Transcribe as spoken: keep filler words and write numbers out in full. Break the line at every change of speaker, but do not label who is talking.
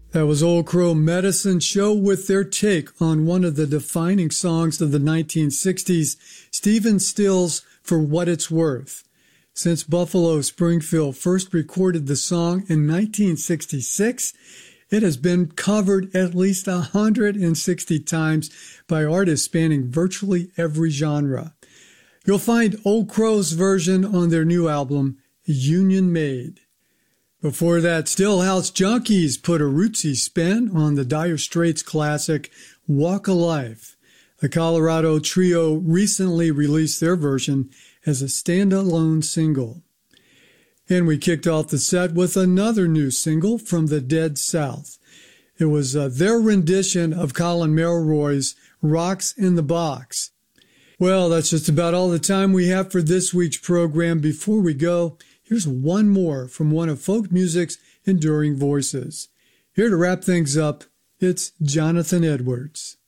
That was Old Crow Medicine Show with their take on one of the defining songs of the nineteen sixties, Stephen Stills' For What It's Worth. Since Buffalo Springfield first recorded the song in nineteen sixty-six, it has been covered at least one hundred sixty times by artists spanning virtually every genre. You'll find Old Crow's version on their new album, Union Made. Before that, Stillhouse Junkies put a rootsy spin on the Dire Straits classic, Walk a Life. The Colorado trio recently released their version as a standalone single. And we kicked off the set with another new single from the Dead South. It was uh, their rendition of Colin Melroy's Rocks in the Box. Well, that's just about all the time we have for this week's program. Before we go, here's one more from one of folk music's enduring voices. Here to wrap things up, it's Jonathan Edwards.